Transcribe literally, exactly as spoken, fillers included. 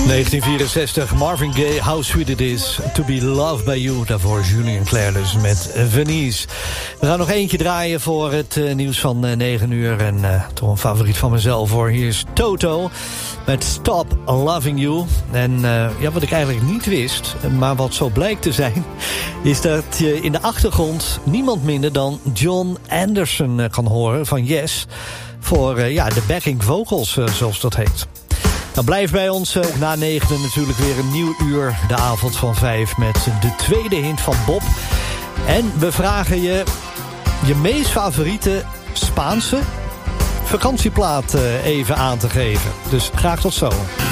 negentien vierenzestig, Marvin Gaye, How Sweet It Is To Be Loved By You. Daarvoor Julien Clerc dus met Venise. We gaan nog eentje draaien voor het uh, nieuws van uh, negen uur. En uh, toch een favoriet van mezelf hoor. Hier is Toto met Stop Loving You. En uh, ja, wat ik eigenlijk niet wist, maar wat zo blijkt te zijn, is dat je in de achtergrond niemand minder dan John Anderson uh, kan horen van Yes. Voor uh, ja, de backing vocals, uh, zoals dat heet. Nou, blijf bij ons. Ook na negenen natuurlijk weer een nieuw uur. De avond van vijf met de tweede hint van Bob. En we vragen je je meest favoriete Spaanse vakantieplaat even aan te geven. Dus graag tot zo.